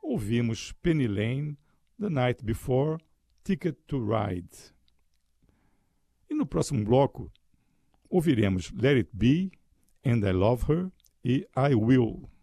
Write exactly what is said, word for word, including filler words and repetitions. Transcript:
ouvimos Penny Lane, The Night Before, Ticket to Ride. E no próximo bloco, ouviremos Let It Be, And I Love Her e I Will.